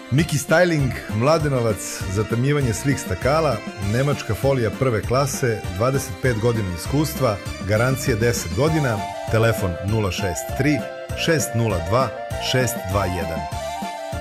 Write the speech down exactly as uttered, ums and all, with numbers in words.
Miki Styling, Mladenovac, zatamnjivanje svih stakala, nemačka folija prve klase, dvadeset pet godina iskustva, garancije deset godina, telefon nula šest tri šest nula dva šest dva jedan.